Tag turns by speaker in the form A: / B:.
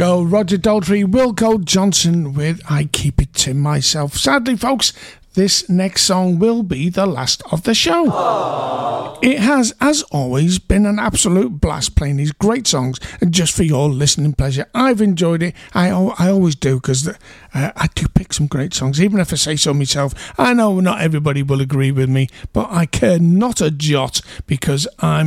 A: Go Roger Daltrey, Wilco Johnson with I Keep It to Myself. Sadly, folks, this next song will be the last of the show. Aww. It has, as always, been an absolute blast playing these great songs and just for your listening pleasure. I've enjoyed it. I always do, because I do pick some great songs, even if I say so myself. I know not everybody will agree with me, but I care not a jot, because I'm